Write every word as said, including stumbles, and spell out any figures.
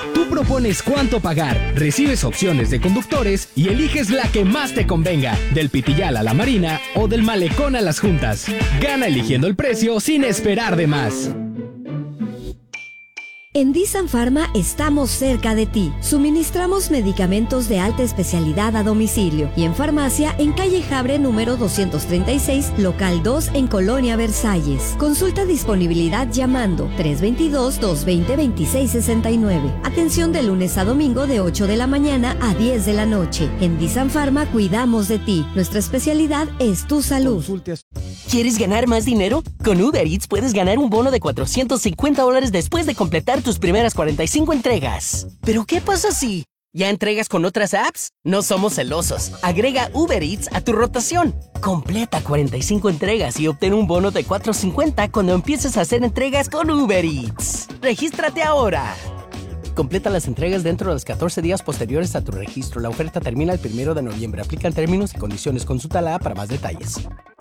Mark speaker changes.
Speaker 1: Tú propones cuánto pagar, recibes opciones de conductores y eliges la que más te convenga, del Pitillal a la Marina o del Malecón a las Juntas. Gana eligiendo el precio sin esperar de más.
Speaker 2: En Disan Pharma estamos cerca de ti. Suministramos medicamentos de alta especialidad a domicilio y en farmacia en calle Jabre número doscientos treinta y seis, local dos en Colonia Versalles. Consulta disponibilidad llamando tres dos dos, dos dos cero, dos seis seis nueve. Atención de lunes a domingo de ocho de la mañana a diez de la noche. En Disan Pharma cuidamos de ti. Nuestra especialidad es tu salud.
Speaker 3: ¿Quieres ganar más dinero? Con Uber Eats puedes ganar un bono de cuatrocientos cincuenta dólares después de completar tus primeras cuarenta y cinco entregas. ¿Pero qué pasa si ya entregas con otras apps? No somos celosos. Agrega Uber Eats a tu rotación. Completa cuarenta y cinco entregas y obtén un bono de cuatrocientos cincuenta cuando empieces a hacer entregas con Uber Eats. ¡Regístrate ahora! Completa las entregas dentro de los catorce días posteriores a tu registro. La oferta termina el primero de noviembre. Aplican términos y condiciones. Consulta la app para más detalles.